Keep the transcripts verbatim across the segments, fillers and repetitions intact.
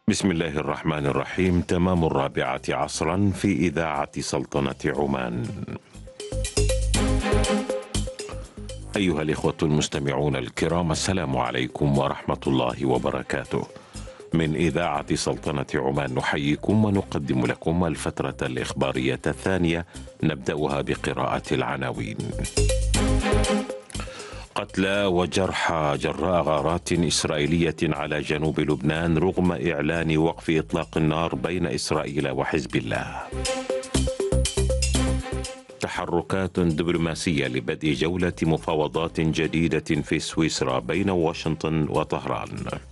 بسم الله الرحمن الرحيم. تمام الرابعة عصرا في إذاعة سلطنة عمان. أيها الإخوة المستمعون الكرام، السلام عليكم ورحمة الله وبركاته. من إذاعة سلطنة عمان نحييكم ونقدم لكم الفترة الإخبارية الثانية، نبدأها بقراءة العناوين. قتلى وجرحى جراء غارات إسرائيلية على جنوب لبنان رغم إعلان وقف إطلاق النار بين إسرائيل وحزب الله. تحركات دبلوماسية لبدء جولة مفاوضات جديدة في سويسرا بين واشنطن وطهران.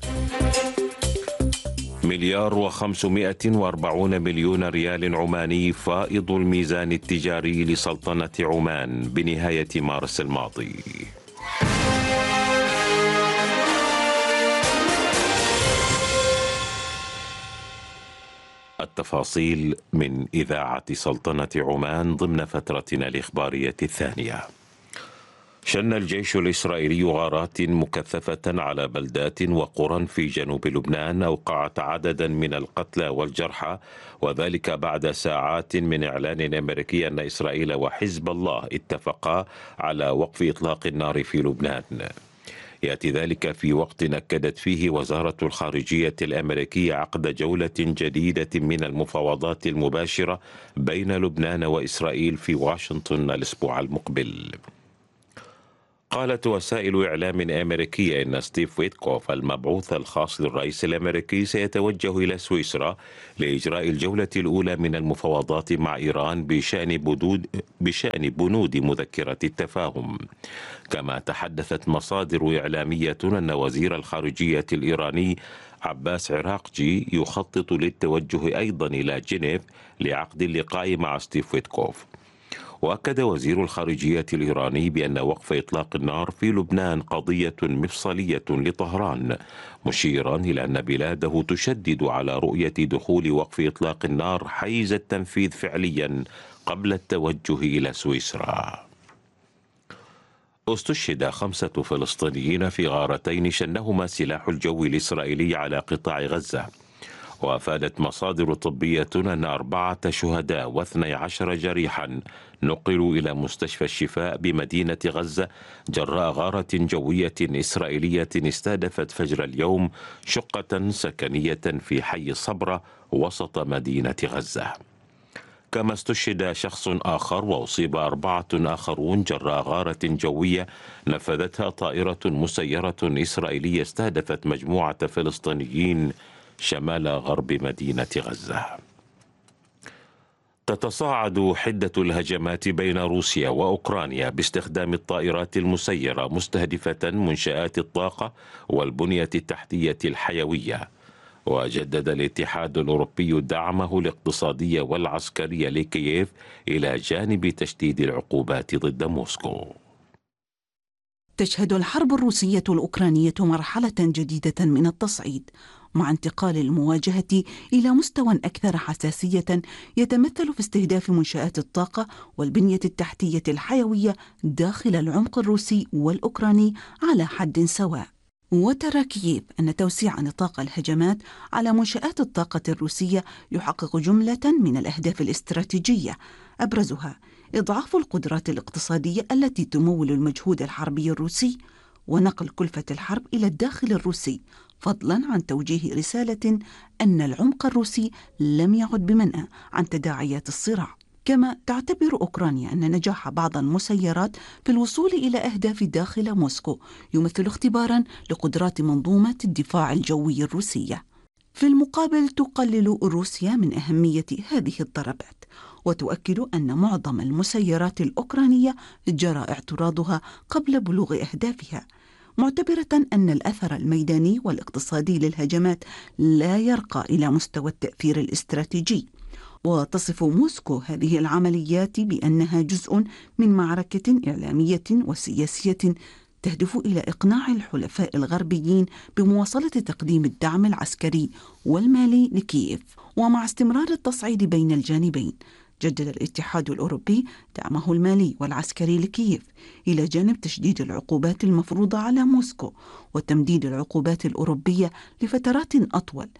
مليار وخمسمائة وأربعون مليون ريال عماني فائض الميزان التجاري لسلطنة عمان بنهاية مارس الماضي. التفاصيل من إذاعة سلطنة عمان ضمن فترتنا الإخبارية الثانية. شن الجيش الإسرائيلي غارات مكثفة على بلدات وقرى في جنوب لبنان أوقعت عددا من القتلى والجرحى، وذلك بعد ساعات من إعلان أمريكي أن إسرائيل وحزب الله اتفقا على وقف إطلاق النار في لبنان. يأتي ذلك في وقت أكدت فيه وزارة الخارجية الأمريكية عقد جولة جديدة من المفاوضات المباشرة بين لبنان وإسرائيل في واشنطن الأسبوع المقبل. قالت وسائل إعلام أمريكية إن ستيف ويتكوف المبعوث الخاص للرئيس الأمريكي سيتوجه إلى سويسرا لإجراء الجولة الأولى من المفاوضات مع إيران بشأن بنود بشأن بنود مذكرة التفاهم. كما تحدثت مصادر إعلامية أن وزير الخارجية الإيراني عباس عراقجي يخطط للتوجه أيضا إلى جنيف لعقد اللقاء مع ستيف ويتكوف. وأكد وزير الخارجية الإيراني بأن وقف إطلاق النار في لبنان قضية مفصلية لطهران، مشيرا إلى أن بلاده تشدد على رؤية دخول وقف إطلاق النار حيز التنفيذ فعليا قبل التوجه إلى سويسرا. استشهد خمسة فلسطينيين في غارتين شنهما سلاح الجو الإسرائيلي على قطاع غزة. وأفادت مصادر طبية أن أربعة شهداء واثني عشر جريحا نقلوا إلى مستشفى الشفاء بمدينة غزة جراء غارة جوية إسرائيلية استهدفت فجر اليوم شقة سكنية في حي صبرة وسط مدينة غزة. كما استشهد شخص آخر وأصيب أربعة آخرون جراء غارة جوية نفذتها طائرة مسيرة إسرائيلية استهدفت مجموعة فلسطينيين شمال غرب مدينة غزة. تتصاعد حدة الهجمات بين روسيا وأوكرانيا باستخدام الطائرات المسيرة مستهدفة منشآت الطاقة والبنية التحتية الحيوية. وجدد الاتحاد الأوروبي دعمه الاقتصادي والعسكري لكييف إلى جانب تشديد العقوبات ضد موسكو. تشهد الحرب الروسية الأوكرانية مرحلة جديدة من التصعيد، مع انتقال المواجهة إلى مستوى أكثر حساسية يتمثل في استهداف منشآت الطاقة والبنية التحتية الحيوية داخل العمق الروسي والأوكراني على حد سواء. وترى كييف أن توسيع نطاق الهجمات على منشآت الطاقة الروسية يحقق جملة من الأهداف الاستراتيجية، أبرزها إضعاف القدرات الاقتصادية التي تمول المجهود الحربي الروسي، ونقل كلفة الحرب إلى الداخل الروسي، فضلا عن توجيه رسالة أن العمق الروسي لم يعد بمنأى عن تداعيات الصراع. كما تعتبر أوكرانيا أن نجاح بعض المسيرات في الوصول إلى أهداف داخل موسكو يمثل اختبارا لقدرات منظومة الدفاع الجوي الروسية. في المقابل تقلل روسيا من أهمية هذه الضربات، وتؤكد أن معظم المسيرات الأوكرانية جرى اعتراضها قبل بلوغ أهدافها، معتبرة أن الأثر الميداني والاقتصادي للهجمات لا يرقى إلى مستوى التأثير الاستراتيجي. وتصف موسكو هذه العمليات بأنها جزء من معركة إعلامية وسياسية تهدف إلى إقناع الحلفاء الغربيين بمواصلة تقديم الدعم العسكري والمالي لكييف. ومع استمرار التصعيد بين الجانبين، جدد الاتحاد الأوروبي دعمه المالي والعسكري لكييف، إلى جانب تشديد العقوبات المفروضة على موسكو وتمديد العقوبات الأوروبية لفترات أطول،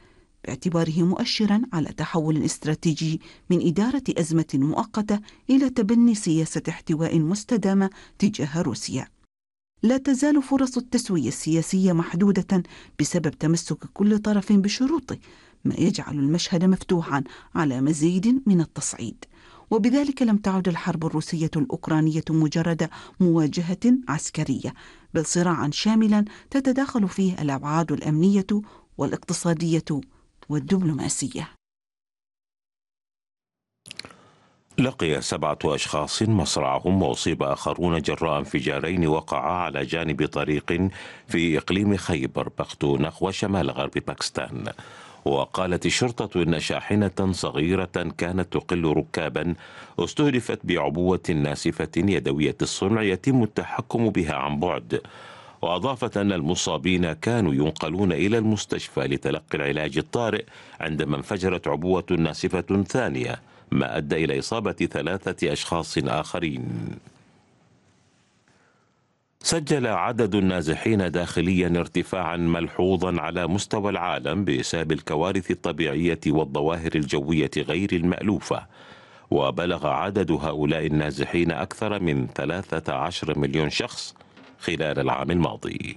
باعتباره مؤشرا على تحول استراتيجي من إدارة أزمة مؤقتة إلى تبني سياسة احتواء مستدامة تجاه روسيا. لا تزال فرص التسوية السياسية محدودة بسبب تمسك كل طرف بشروطه، ما يجعل المشهد مفتوحا على مزيد من التصعيد. وبذلك لم تعد الحرب الروسية الأوكرانية مجرد مواجهة عسكرية، بل صراعا شاملا تتداخل فيه الأبعاد الأمنية والاقتصادية والدبلوماسية. لقي سبعة أشخاص مصرعهم وأصيب آخرون جراء انفجارين وقعا على جانب طريق في إقليم خيبر بختونخوا شمال غرب باكستان. وقالت الشرطة إن شاحنة صغيرة كانت تقل ركابا استهدفت بعبوة ناسفة يدوية الصنع يتم التحكم بها عن بعد. وأضافت أن المصابين كانوا ينقلون إلى المستشفى لتلقي العلاج الطارئ عندما انفجرت عبوة ناسفة ثانية، ما أدى إلى إصابة ثلاثة أشخاص آخرين. سجل عدد النازحين داخليا ارتفاعا ملحوظا على مستوى العالم بسبب الكوارث الطبيعية والظواهر الجوية غير المألوفة، وبلغ عدد هؤلاء النازحين أكثر من ثلاثة عشر مليون شخص خلال العام الماضي.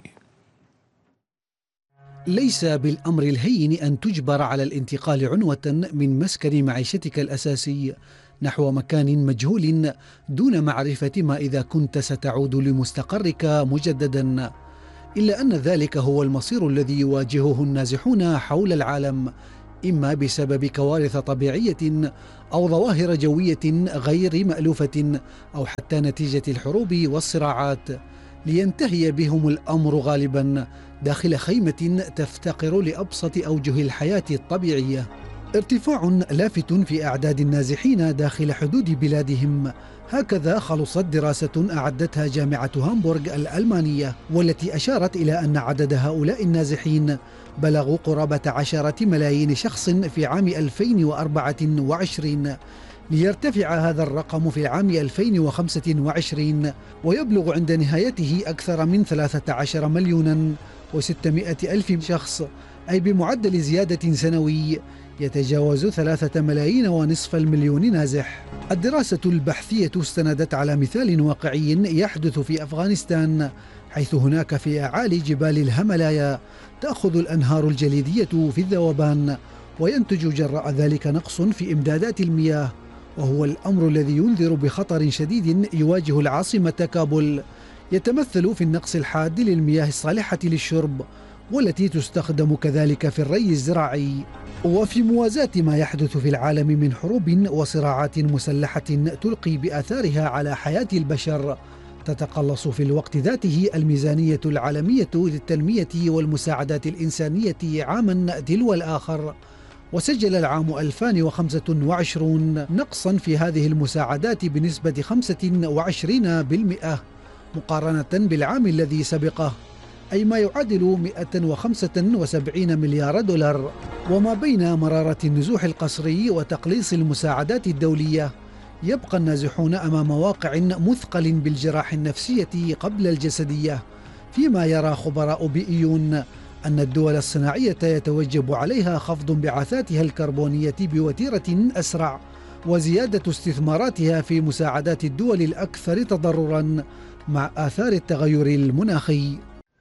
ليس بالأمر الهين أن تجبر على الانتقال عنوة من مسكن معيشتك الأساسي نحو مكان مجهول دون معرفة ما إذا كنت ستعود لمستقرك مجددا، إلا أن ذلك هو المصير الذي يواجهه النازحون حول العالم، إما بسبب كوارث طبيعية أو ظواهر جوية غير مألوفة أو حتى نتيجة الحروب والصراعات، لينتهي بهم الأمر غالبا داخل خيمة تفتقر لأبسط أوجه الحياة الطبيعية. ارتفاع لافت في أعداد النازحين داخل حدود بلادهم، هكذا خلصت دراسة أعدتها جامعة هامبورغ الألمانية، والتي أشارت إلى أن عدد هؤلاء النازحين بلغوا قرابة عشرة ملايين شخص في عام ألفين وأربعة وعشرين، ليرتفع هذا الرقم في العام ألفين وخمسة وعشرين ويبلغ عند نهايته أكثر من ثلاثة عشر مليونا وستمائة ألف شخص، أي بمعدل زيادة سنوي يتجاوز ثلاثة ملايين ونصف المليون نازح. الدراسة البحثية استندت على مثال واقعي يحدث في أفغانستان، حيث هناك في أعالي جبال الهيمالايا تأخذ الأنهار الجليدية في الذوبان، وينتج جراء ذلك نقص في إمدادات المياه، وهو الأمر الذي ينذر بخطر شديد يواجه العاصمة كابول، يتمثل في النقص الحاد للمياه الصالحة للشرب، والتي تستخدم كذلك في الري الزراعي. وفي موازاة ما يحدث في العالم من حروب وصراعات مسلحة تلقي بآثارها على حياة البشر، تتقلص في الوقت ذاته الميزانية العالمية للتنمية والمساعدات الإنسانية عاما تلو الآخر، وسجل العام ألفين وخمسة وعشرين نقصا في هذه المساعدات بنسبة خمسة وعشرين بالمئة مقارنة بالعام الذي سبقه، أي ما يعادل مئة وخمسة وسبعين مليار دولار. وما بين مرارة النزوح القسري وتقليص المساعدات الدولية، يبقى النازحون أمام واقع مثقل بالجراح النفسية قبل الجسدية، فيما يرى خبراء بيئيون أن الدول الصناعية يتوجب عليها خفض انبعاثاتها الكربونية بوتيرة أسرع، وزيادة استثماراتها في مساعدات الدول الأكثر تضرراً مع آثار التغير المناخي.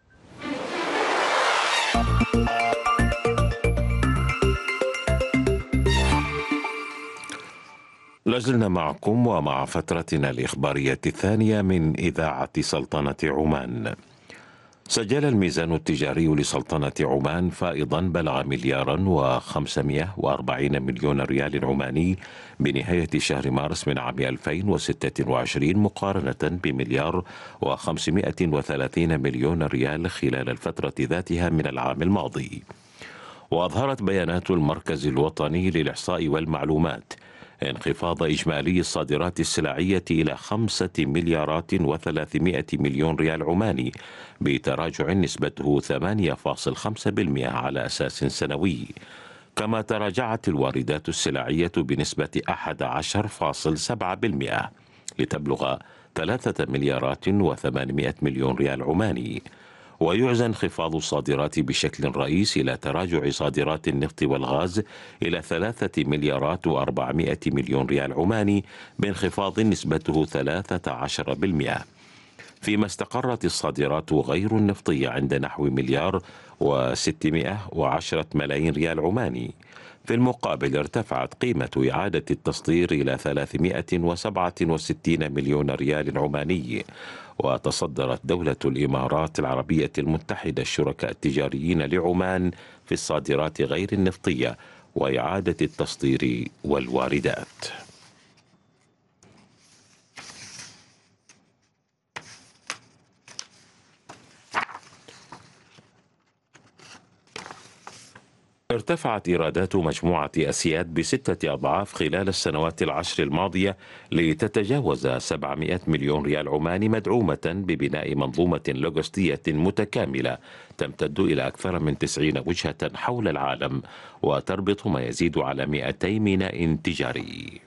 لازلنا معكم ومع فترتنا الإخبارية الثانية من إذاعة سلطنة عمان. سجل الميزان التجاري لسلطنة عمان فائضا بلغ مليارا وخمسمائة وأربعين مليون ريال عماني بنهاية شهر مارس من عام ألفين وستة وعشرين، مقارنة بمليار وخمسمائة وثلاثين مليون ريال خلال الفترة ذاتها من العام الماضي. وأظهرت بيانات المركز الوطني للإحصاء والمعلومات انخفاض إجمالي الصادرات السلعية إلى خمسة مليارات وثلاثمائة مليون ريال عماني، بتراجع نسبته ثمانية فاصلة خمسة بالمئة على أساس سنوي. كما تراجعت الواردات السلعية بنسبة أحد عشر فاصلة سبعة بالمئة لتبلغ ثلاثة مليارات وثمانمائة مليون ريال عماني. ويعزى انخفاض الصادرات بشكل رئيس إلى تراجع صادرات النفط والغاز إلى ثلاثة مليارات وأربعمائة مليون ريال عماني بانخفاض نسبته ثلاثة عشر بالمئة، فيما استقرت الصادرات غير النفطية عند نحو مليار وستمائة وعشرة ملايين ريال عماني. في المقابل ارتفعت قيمة إعادة التصدير إلى ثلاثمائة وسبعة وستين مليون ريال عماني، وتصدرت دولة الإمارات العربية المتحدة الشركاء التجاريين لعمان في الصادرات غير النفطية وإعادة التصدير والواردات. ارتفعت إيرادات مجموعة أسياد بستة أضعاف خلال السنوات العشر الماضية لتتجاوز سبعمائة مليون ريال عماني، مدعومة ببناء منظومة لوجستية متكاملة تمتد إلى أكثر من تسعين وجهة حول العالم وتربط ما يزيد على مئتي ميناء تجاري.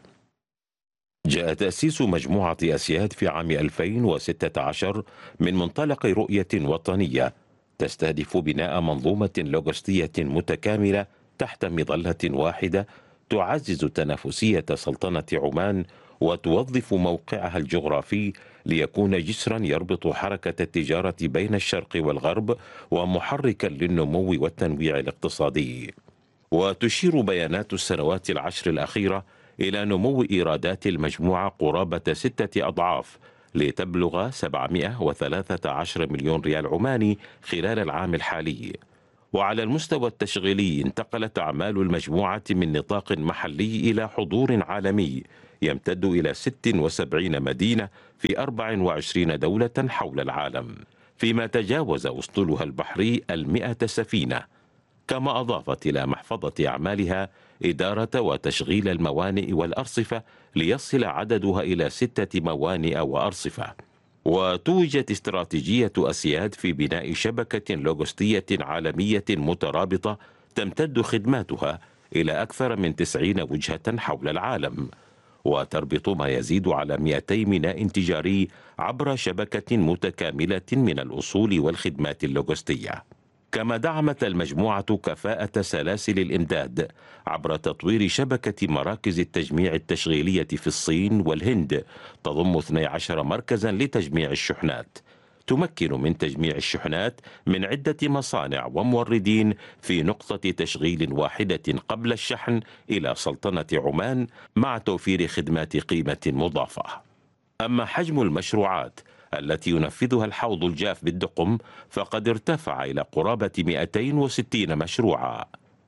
جاء تأسيس مجموعة أسياد في عام ألفين وستة عشر من منطلق رؤية وطنية تستهدف بناء منظومة لوجستية متكاملة تحت مظلة واحدة تعزز تنافسية سلطنة عمان وتوظف موقعها الجغرافي ليكون جسرا يربط حركة التجارة بين الشرق والغرب ومحركا للنمو والتنويع الاقتصادي. وتشير بيانات السنوات العشر الأخيرة إلى نمو إيرادات المجموعة قرابة ستة أضعاف لتبلغ سبعمائة وثلاثة عشر مليون ريال عماني خلال العام الحالي. وعلى المستوى التشغيلي انتقلت أعمال المجموعة من نطاق محلي إلى حضور عالمي يمتد إلى ستة وسبعين مدينة في أربع وعشرين دولة حول العالم، فيما تجاوز أسطولها البحري المئة سفينة. كما أضافت إلى محفظة أعمالها إدارة وتشغيل الموانئ والأرصفة ليصل عددها إلى ستة موانئ وأرصفة. وتوجت استراتيجية أسياد في بناء شبكة لوجستية عالمية مترابطة تمتد خدماتها إلى أكثر من تسعين وجهة حول العالم، وتربط ما يزيد على مئتي ميناء تجاري عبر شبكة متكاملة من الأصول والخدمات اللوجستية. كما دعمت المجموعة كفاءة سلاسل الإمداد عبر تطوير شبكة مراكز التجميع التشغيلية في الصين والهند تضم اثني عشر مركزا لتجميع الشحنات، تمكن من تجميع الشحنات من عدة مصانع وموردين في نقطة تشغيل واحدة قبل الشحن إلى سلطنة عمان، مع توفير خدمات قيمة مضافة. أما حجم المشروعات التي ينفذها الحوض الجاف بالدقم فقد ارتفع إلى قرابة مئتين وستين مشروعا.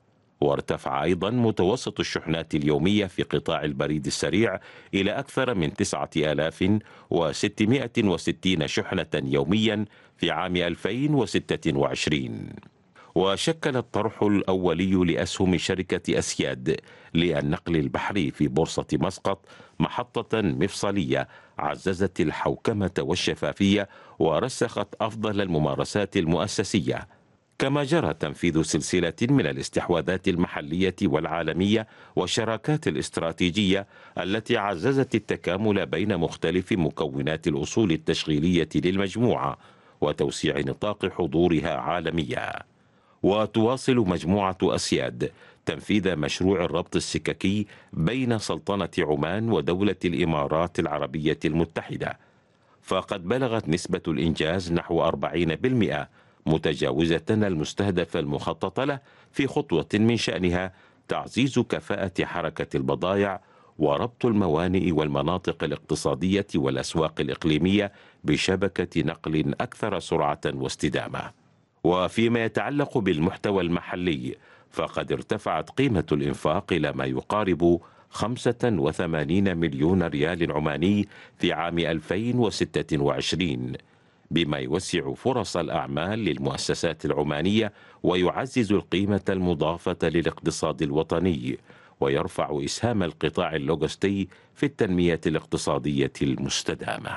وارتفع أيضا متوسط الشحنات اليومية في قطاع البريد السريع إلى أكثر من تسعة آلاف وستمائة وستين شحنة يوميا في عام ألفين وستة وعشرين. وشكل الطرح الأولي لأسهم شركة أسياد للنقل البحري في بورصة مسقط محطة مفصلية عززت الحوكمة والشفافية ورسخت أفضل الممارسات المؤسسية. كما جرى تنفيذ سلسلة من الاستحواذات المحلية والعالمية والشراكات الاستراتيجية التي عززت التكامل بين مختلف مكونات الأصول التشغيلية للمجموعة وتوسيع نطاق حضورها عالميا. وتواصل مجموعة أسياد تنفيذ مشروع الربط السككي بين سلطنة عمان ودولة الإمارات العربية المتحدة، فقد بلغت نسبة الإنجاز نحو أربعين بالمئة، متجاوزة المستهدف المخطط له في خطوة من شأنها تعزيز كفاءة حركة البضائع وربط الموانئ والمناطق الاقتصادية والأسواق الإقليمية بشبكة نقل أكثر سرعة واستدامة. وفيما يتعلق بالمحتوى المحلي فقد ارتفعت قيمة الإنفاق إلى ما يقارب خمسة وثمانين مليون ريال عماني في عام ألفين وستة وعشرين، بما يوسع فرص الأعمال للمؤسسات العمانية ويعزز القيمة المضافة للاقتصاد الوطني ويرفع إسهام القطاع اللوجستي في التنمية الاقتصادية المستدامة.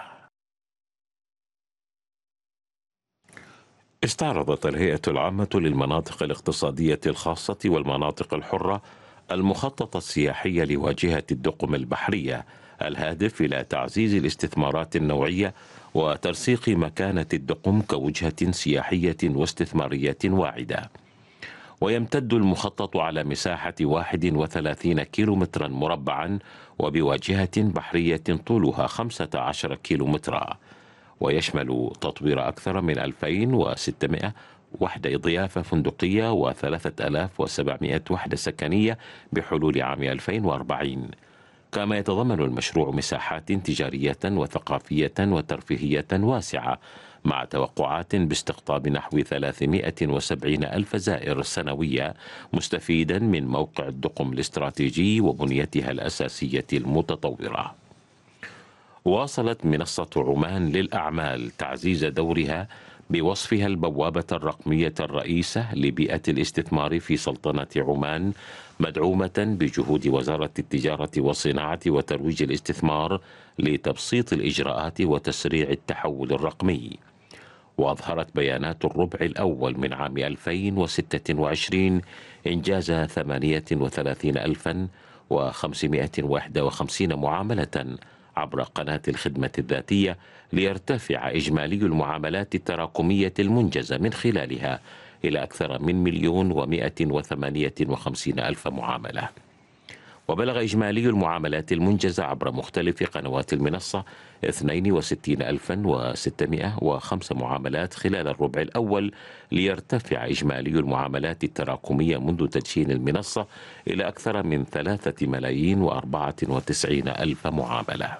استعرضت الهيئة العامة للمناطق الاقتصادية الخاصة والمناطق الحرة المخطط السياحي لواجهة الدقم البحرية الهادف إلى تعزيز الاستثمارات النوعية وترسيخ مكانة الدقم كوجهة سياحية واستثمارية واعدة. ويمتد المخطط على مساحة واحد وثلاثين كيلومترا مربعا وبواجهة بحرية طولها خمسة عشر كيلومترا، ويشمل تطوير أكثر من ألفين وستمائة وحدة ضيافة فندقية وثلاثة آلاف وسبعمائة وحدة سكنية بحلول عام ألفين وأربعين. كما يتضمن المشروع مساحات تجارية وثقافية وترفيهية واسعة مع توقعات باستقطاب نحو ثلاثمائة وسبعين ألف زائر سنويا، مستفيدا من موقع الدقم الاستراتيجي وبنيتها الأساسية المتطورة. واصلت منصة عمان للأعمال تعزيز دورها بوصفها البوابة الرقمية الرئيسة لبيئة الاستثمار في سلطنة عمان، مدعومة بجهود وزارة التجارة والصناعة وترويج الاستثمار لتبسيط الإجراءات وتسريع التحول الرقمي. وأظهرت بيانات الربع الأول من عام ألفين وستة وعشرين إنجاز ثمانية وثلاثين ألفا وخمسمائة وواحد وخمسين معاملة عبر قناة الخدمة الذاتية، ليرتفع إجمالي المعاملات التراكمية المنجزة من خلالها إلى أكثر من مليون ومائة وثمانية وخمسين ألف معاملة. وبلغ إجمالي المعاملات المنجزة عبر مختلف قنوات المنصة اثنين وستين ألفا وستمائة وخمسة معاملات خلال الربع الأول، ليرتفع إجمالي المعاملات التراكمية منذ تدشين المنصة إلى أكثر من ثلاثة ملايين وأربعة وتسعين ألف معاملة.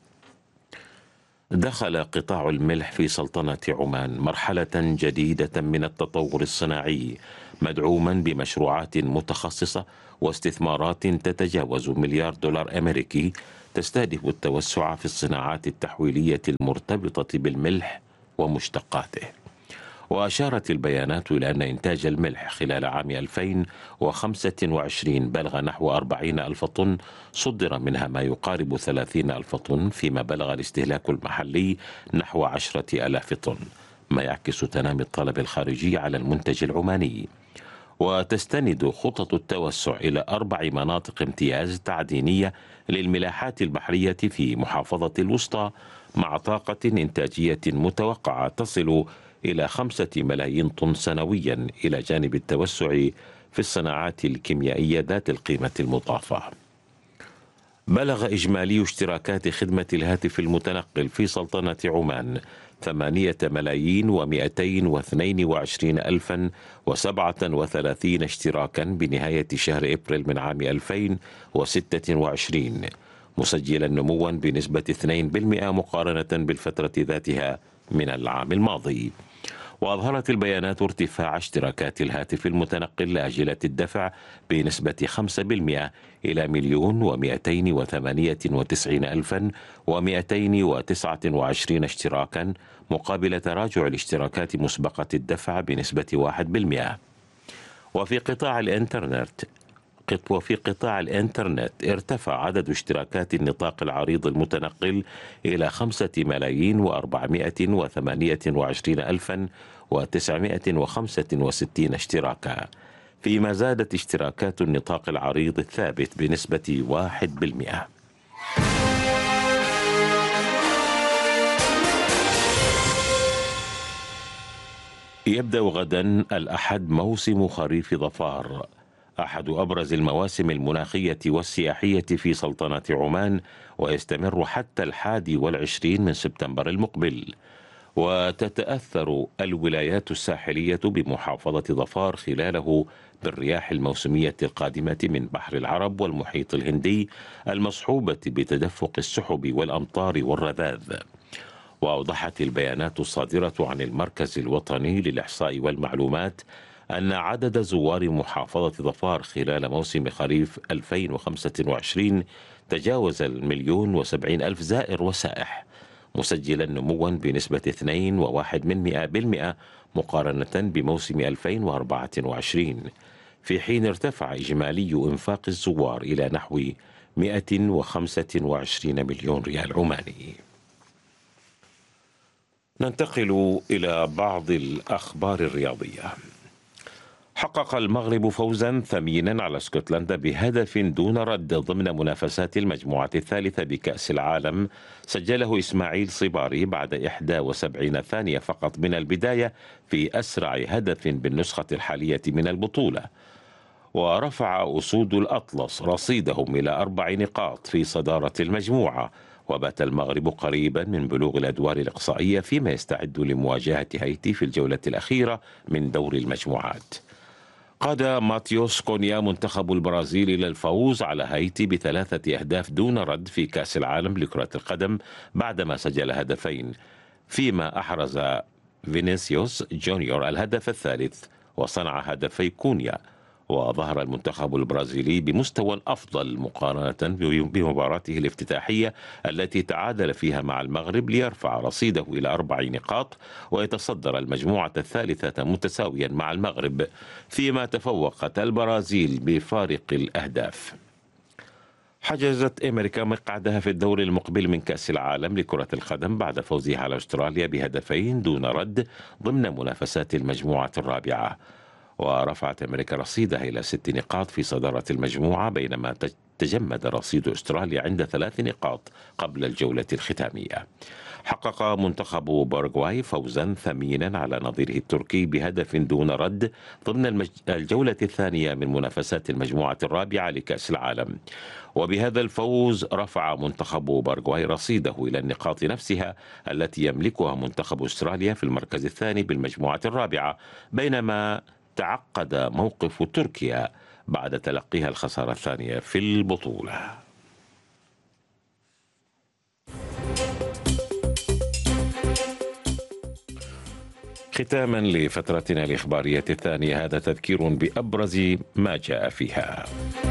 دخل قطاع الملح في سلطنة عمان مرحلة جديدة من التطور الصناعي، مدعوما بمشروعات متخصصة واستثمارات تتجاوز مليار دولار أمريكي، تستهدف التوسع في الصناعات التحويلية المرتبطة بالملح ومشتقاته. وأشارت البيانات إلى أن إنتاج الملح خلال عام ألفين وخمسة وعشرين بلغ نحو أربعين ألف طن، صدر منها ما يقارب ثلاثين ألف طن، فيما بلغ الاستهلاك المحلي نحو عشرة آلاف طن، ما يعكس تنامي الطلب الخارجي على المنتج العماني. وتستند خطط التوسع إلى أربع مناطق امتياز تعدينية للملاحات البحرية في محافظة الوسطى، مع طاقة إنتاجية متوقعة تصل إلى خمسة ملايين طن سنويا، إلى جانب التوسع في الصناعات الكيميائية ذات القيمة المضافة. بلغ إجمالي اشتراكات خدمة الهاتف المتنقل في سلطنة عمان ثمانية ملايين ومئتين واثنين وعشرين ألفا وسبعة وثلاثين اشتراكا بنهاية شهر إبريل من عام ألفين وستة وعشرين، مسجلا نموا بنسبة اثنين بالمئة مقارنة بالفترة ذاتها من العام الماضي. وأظهرت البيانات ارتفاع اشتراكات الهاتف المتنقل لآجلة الدفع بنسبة خمسة بالمئة إلى مليون ومئتين وثمانية وتسعين ألفا ومئتين وتسعة وعشرين اشتراكا، مقابل تراجع الاشتراكات مسبقة الدفع بنسبة واحد بالمئة. وفي قطاع الإنترنت وفي قطاع الإنترنت ارتفع عدد اشتراكات النطاق العريض المتنقل إلى خمسة ملايين وأربعمائة وثمانية وعشرين ألفا وتسعمائة وخمسة وستين اشتراكا، فيما زادت اشتراكات النطاق العريض الثابت بنسبة واحد بالمئة. يبدأ غدا الأحد موسم خريف ظفار، أحد أبرز المواسم المناخية والسياحية في سلطنة عمان، ويستمر حتى الحادي والعشرين من سبتمبر المقبل. وتتأثر الولايات الساحلية بمحافظة ظفار خلاله بالرياح الموسمية القادمة من بحر العرب والمحيط الهندي، المصحوبة بتدفق السحب والأمطار والرذاذ. وأوضحت البيانات الصادرة عن المركز الوطني للإحصاء والمعلومات أن عدد زوار محافظة ظفار خلال موسم خريف ألفين وخمسة وعشرين تجاوز المليون وسبعين ألف زائر وسائح، مسجلا نموا بنسبة اثنين وواحد من مئة بالمئة مقارنة بموسم ألفين وأربعة وعشرين، في حين ارتفع إجمالي إنفاق الزوار إلى نحو مئة وخمسة وعشرين مليون ريال عماني. ننتقل إلى بعض الأخبار الرياضية. حقق المغرب فوزا ثمينا على اسكتلندا بهدف دون رد ضمن منافسات المجموعة الثالثة بكأس العالم، سجله إسماعيل صباري بعد إحدى وسبعين ثانية فقط من البداية في أسرع هدف بالنسخة الحالية من البطولة. ورفع أسود الأطلس رصيدهم إلى أربع نقاط في صدارة المجموعة، وبات المغرب قريبا من بلوغ الأدوار الإقصائية فيما يستعد لمواجهة هايتي في الجولة الأخيرة من دور المجموعات. قاد ماتيوس كونيا منتخب البرازيل إلى الفوز على هايتي بثلاثة أهداف دون رد في كأس العالم لكرة القدم بعدما سجل هدفين، فيما أحرز فينيسيوس جونيور الهدف الثالث وصنع هدفي كونيا. وظهر المنتخب البرازيلي بمستوى أفضل مقارنة بمباراته الافتتاحية التي تعادل فيها مع المغرب ليرفع رصيده إلى أربع نقاط ويتصدر المجموعة الثالثة متساويا مع المغرب، فيما تفوقت البرازيل بفارق الأهداف. حجزت أمريكا مقعدها في الدور المقبل من كأس العالم لكرة القدم بعد فوزها على أستراليا بهدفين دون رد ضمن منافسات المجموعة الرابعة، ورفعت أمريكا رصيدها إلى ست نقاط في صدارة المجموعة، بينما تجمد رصيد أستراليا عند ثلاث نقاط قبل الجولة الختامية. حقق منتخب باراغواي فوزا ثمينا على نظيره التركي بهدف دون رد ضمن الجولة الثانية من منافسات المجموعة الرابعة لكأس العالم، وبهذا الفوز رفع منتخب باراغواي رصيده إلى النقاط نفسها التي يملكها منتخب أستراليا في المركز الثاني بالمجموعة الرابعة، بينما تعقد موقف تركيا بعد تلقيها الخسارة الثانية في البطولة. ختاما لفترتنا الإخبارية الثانية، هذا تذكير بأبرز ما جاء فيها.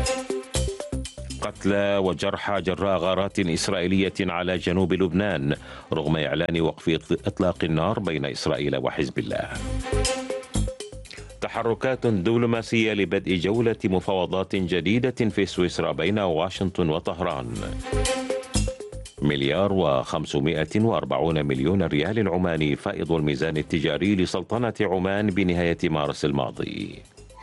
قتلى وجرحى جراء غارات إسرائيلية على جنوب لبنان رغم إعلان وقف إطلاق النار بين إسرائيل وحزب الله. تحركات دبلوماسية لبدء جولة مفاوضات جديدة في سويسرا بين واشنطن وطهران. مليار وخمسمائة وأربعون مليون ريال عماني فائض الميزان التجاري لسلطنة عمان بنهاية مارس الماضي.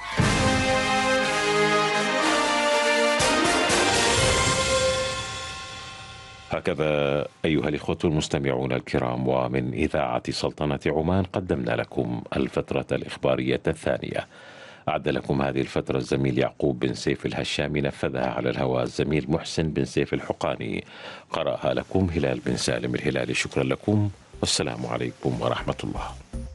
هكذا أيها الإخوة المستمعون الكرام، ومن إذاعة سلطنة عمان قدمنا لكم الفترة الإخبارية الثانية. أعد لكم هذه الفترة الزميل يعقوب بن سيف الهشامي، نفذها على الهواء الزميل محسن بن سيف الحقاني، قرأها لكم هلال بن سالم الهلالي. شكرا لكم والسلام عليكم ورحمة الله.